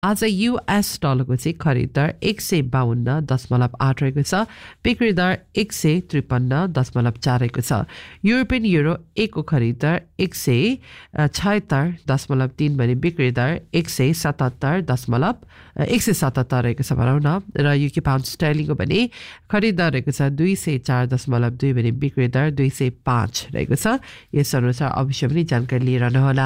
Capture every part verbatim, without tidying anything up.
आज युएस डलरको चाहिँ खरिद दर एक सय बावन्न दशमलव आठ रहेको छ बिक्री दर एक सय त्रिपन्न दशमलव चार रहेको छ युरोपियन युरो एकको खरिद दर एक सय छयत्तर दशमलव तीन भने बिक्री दर एक सय सतहत्तर दशमलव एक सय सतहत्तर रहेको छ भनौँ न र युके पाउन्ड स्टर्लिङको भने खरिद दर रहेको छ दुई सय चार दशमलव दुई भने बिक्री दर दुई सय पाँच रहेको छ यस अनुसार अवश्य पनि जानकारी लिइरहनुहोला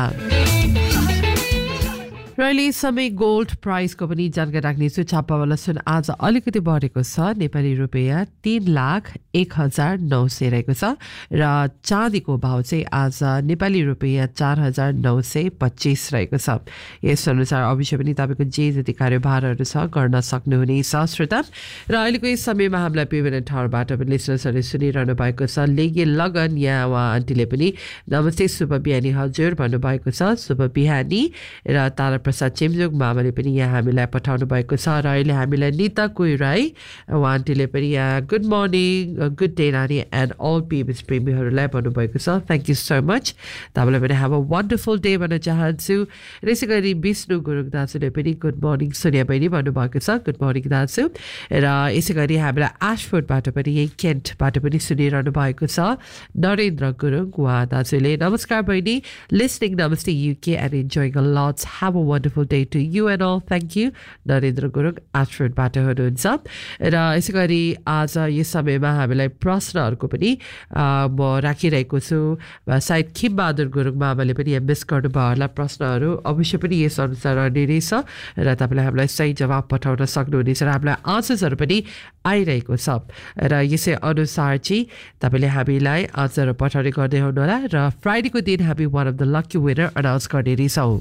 र अहिले समय गोल्ड प्राइसको पनि जानकारी राख्नेछु छापावाला सुन आज अलिकति बढेको छ नेपाली रुपियाँ तीन लाख एक हजार नौ सय रहेको छ र चाँदीको भाव चाहिँ आज नेपाली रुपियाँ चार हजार नौ सय पच्चिस रहेको छ यस अनुसार अवश्य पनि तपाईँको जे जति कार्यभारहरू छ गर्न सक्नुहुनेछ श्रोता र अहिलेको यस समयमा हामीलाई विभिन्न ठाउँबाट पनि लिसनर्सहरूले सुनिरहनु भएको छ लेगे लगन यहाँ उहाँ आन्टीले पनि नमस्ते शुभ बिहानी हजुर भन्नुभएको छ शुभ बिहानी र तारा प्रसाद चेम्जोग मामाले पनि यहाँ हामीलाई पठाउनु भएको छ र अहिले हामीलाई निता कोइराई उहाँ आन्टीले पनि यहाँ गुड मर्निङ गुड डे नानी एन्ड अल पिएमएस प्रेमीहरूलाई भन्नुभएको छ थ्याङ्क यू सो मच तपाईँलाई पनि हेभ अ वन्डरफुल डे भन्न चाहन्छु र यसै गरी विष्णु गुरुङ दाजुले पनि गुड मर्निङ सोनिया बहिनी भन्नुभएको छ गुड मर्निङ दाजु र यसै गरी हामीलाई एशफोर्डबाट पनि यही केन्टबाट पनि सुनिरहनु भएको छ नरेन्द्र गुरुङ उहाँ दाजुले नमस्कार बहिनी लिसनिङ नमस्ते UK and enjoying a lots have a wonderful day to you and all. Thank you. Narendra Gurung एशफोर्डबाट हुनुहुन्छ र यसै गरी आज यस समयमा हामीलाई प्रश्नहरूको पनि म राखिरहेको छु सायद खिमबहादुर गुरुङ मामाले पनि यहाँ मिस गर्नुभयो होला प्रश्नहरू अवश्य पनि यस अनुसार रहने रहेछ र तपाईँले हामीलाई सही जवाब पठाउन सक्नुहुनेछ र हामीलाई आन्सर्सहरू पनि आइरहेको छ र यसै अनुसार चाहिँ तपाईँले हामीलाई आन्सरहरू पठाउने गर्दै हुनुहोला र फ्राइडेको दिन हामी one of the lucky winner announce गर्ने रहेछौँ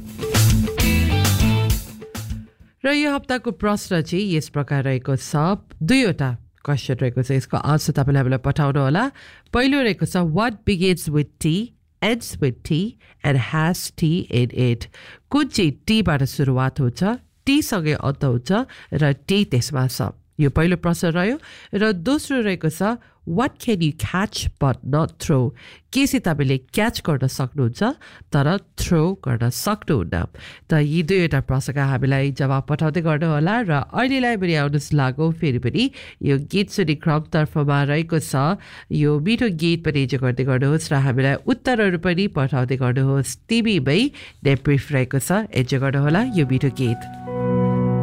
र यो हप्ताको प्रश्न चाहिँ यस प्रकार रहेको छ दुईवटा क्वेसन रहेको छ यसको आन्सर तपाईँले हामीलाई पठाउनु होला पहिलो रहेको छ what begins with T ends with T and ह्याज T in it कुन चाहिँ टीबाट सुरुवात हुन्छ टीसँगै अन्त हुन्छ र टी त्यसमा छ यो पहिलो प्रश्न रह्यो र दोस्रो रहेको छ what can you catch but not throw के चाहिँ तपाईँले क्याच गर्न सक्नुहुन्छ तर थ्रो गर्न सक्नुहुन्न त यी दुईवटा प्रश्नका हामीलाई जवाब पठाउँदै गर्नुहोला र अहिलेलाई पनि आउनुहोस् लागौ फेरि पनि यो गीत सुनि क्रमतर्फमा रहेको छ यो मिठो गीत पनि इन्जोय गर्दै गर्नुहोस् र हामीलाई उत्तरहरू पनि पठाउँदै गर्नुहोस् टिभीमै नेप्रिफ रहेको छ इन्जोय गर्नुहोला यो मिठो गीत